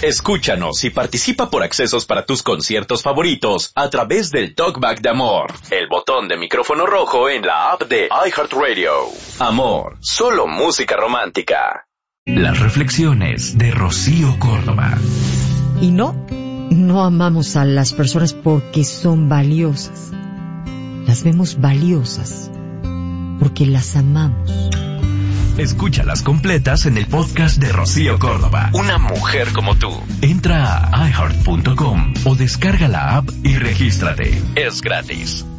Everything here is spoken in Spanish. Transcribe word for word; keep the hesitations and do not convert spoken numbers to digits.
Escúchanos y participa por accesos para tus conciertos favoritos a través del Talkback de Amor, el botón de micrófono rojo en la app de iHeartRadio. Amor, solo música romántica. Las reflexiones de Rocío Córdoba. Y no, no amamos a las personas porque son valiosas. Las vemos valiosas porque las amamos. Escúchalas completas en el podcast de Rocío Córdoba. Una mujer como tú. Entra a i heart punto com o descarga la app y regístrate. Es gratis.